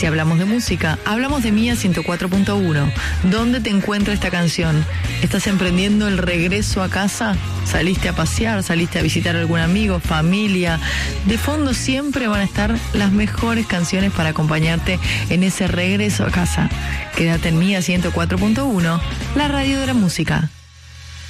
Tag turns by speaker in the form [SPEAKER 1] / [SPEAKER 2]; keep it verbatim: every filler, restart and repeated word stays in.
[SPEAKER 1] Si hablamos de música, hablamos de Mía ciento cuatro punto uno. ¿Dónde te encuentra esta canción? ¿Estás emprendiendo el regreso a casa? ¿Saliste a pasear? ¿Saliste a visitar a algún amigo, familia? De fondo siempre van a estar las mejores canciones para acompañarte en ese regreso a casa. Quédate en Mía ciento cuatro punto uno, la radio de la música.